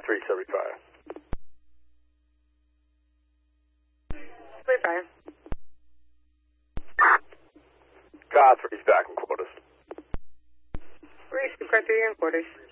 Car 375. 35. Car 3's back in quarters. Reach the criteria in quarters.